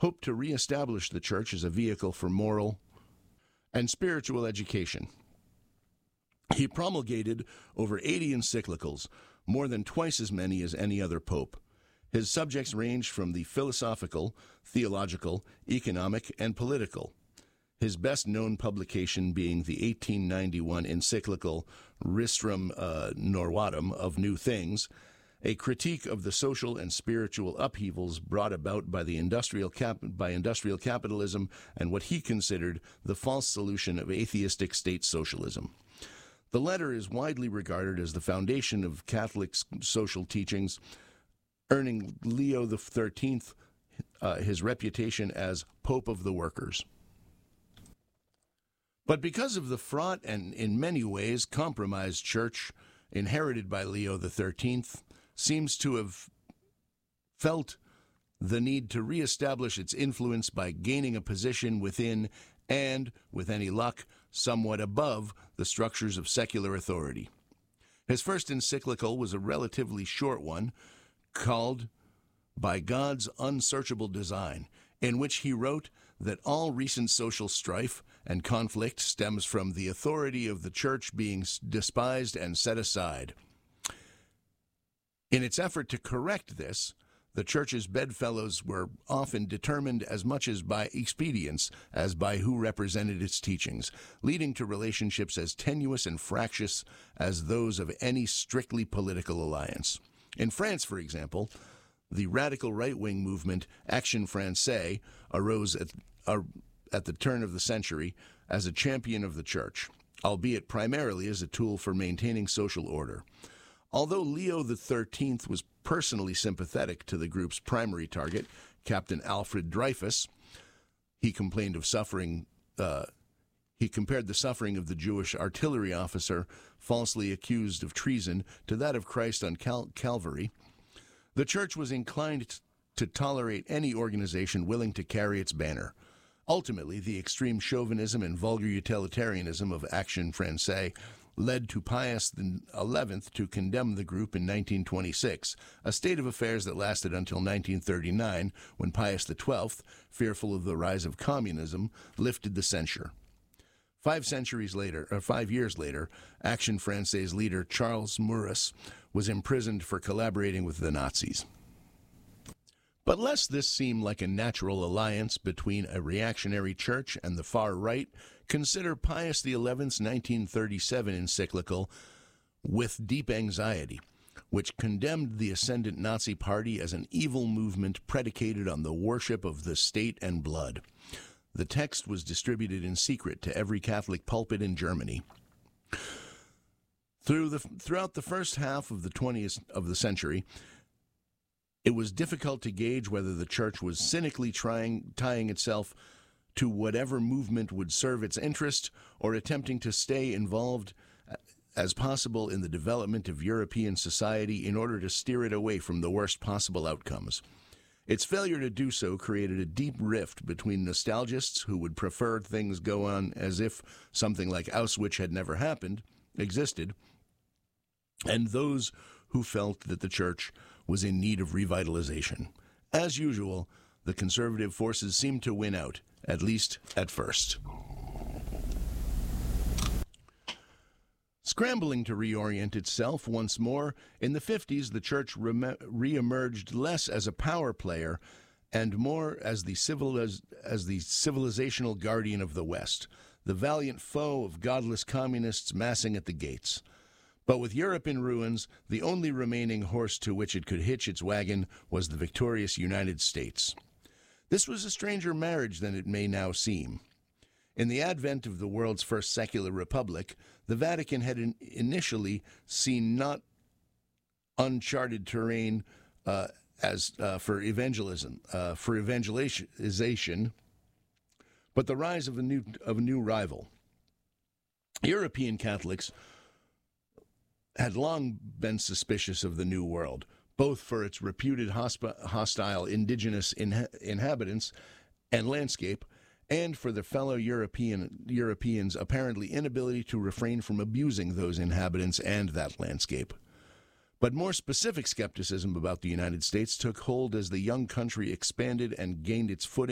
hoped to reestablish the Church as a vehicle for moral and spiritual education. He promulgated over 80 encyclicals, more than twice as many as any other pope. His subjects ranged from the philosophical, theological, economic, and political. His best-known publication being the 1891 encyclical Ristrum Normatum of New Things, a critique of the social and spiritual upheavals brought about by the industrial capitalism and what he considered the false solution of atheistic state socialism. The letter is widely regarded as the foundation of Catholic social teachings, earning Leo XIII his reputation as Pope of the Workers. But because of the fraught and in many ways compromised church inherited by Leo XIII, seems to have felt the need to reestablish its influence by gaining a position within and, with any luck, somewhat above the structures of secular authority. His first encyclical was a relatively short one called By God's Unsearchable Design, in which he wrote that all recent social strife and conflict stems from the authority of the Church being despised and set aside. In its effort to correct this, the Church's bedfellows were often determined as much as by expedience as by who represented its teachings, leading to relationships as tenuous and fractious as those of any strictly political alliance. In France, for example, the radical right-wing movement Action Française arose at the turn of the century as a champion of the Church, albeit primarily as a tool for maintaining social order. Although Leo XIII was personally sympathetic to the group's primary target, Captain Alfred Dreyfus, he complained of suffering. He compared the suffering of the Jewish artillery officer falsely accused of treason to that of Christ on Calvary. The Church was inclined to tolerate any organization willing to carry its banner. Ultimately, the extreme chauvinism and vulgar utilitarianism of Action Française led to Pius XI to condemn the group in 1926, a state of affairs that lasted until 1939, when Pius XII, fearful of the rise of communism, lifted the censure. 5 years later, Action Française leader Charles Maurras was imprisoned for collaborating with the Nazis. But lest this seem like a natural alliance between a reactionary church and the far right, consider Pius XI's 1937 encyclical With Deep Anxiety, which condemned the ascendant Nazi Party as an evil movement predicated on the worship of the state and blood. The text was distributed in secret to every Catholic pulpit in Germany. Throughout the first half of the 20th of the century, it was difficult to gauge whether the Church was cynically tying itself to whatever movement would serve its interest or attempting to stay involved as possible in the development of European society in order to steer it away from the worst possible outcomes. Its failure to do so created a deep rift between nostalgists who would prefer things go on as if something like Auschwitz had never existed, and those who felt that the Church was in need of revitalization. As usual, the conservative forces seemed to win out, at least at first. Scrambling to reorient itself once more, in the 50s the Church re-emerged less as a power player and more as the civilizational guardian of the West, the valiant foe of godless communists massing at the gates. But with Europe in ruins, the only remaining horse to which it could hitch its wagon was the victorious United States. This was a stranger marriage than it may now seem. In the advent of the world's first secular republic, the Vatican had initially seen not uncharted terrain for evangelization, but the rise of a new rival. European Catholics had long been suspicious of the New World, both for its reputed hostile indigenous inhabitants and landscape, and for their fellow Europeans' apparently inability to refrain from abusing those inhabitants and that landscape. But more specific skepticism about the United States took hold as the young country expanded and gained its footing